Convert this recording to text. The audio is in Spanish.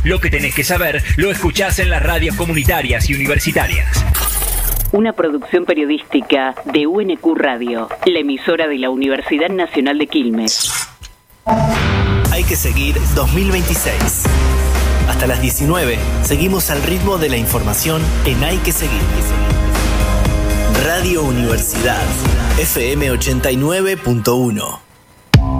Lo que tenés que saber lo escuchás en las radios comunitarias y universitarias. Una producción periodística de UNQ Radio, la emisora de la Universidad Nacional de Quilmes. Hay que seguir 2026. Hasta las 19 seguimos al ritmo de la información en Hay que seguir. Radio Universidad, FM 89.1.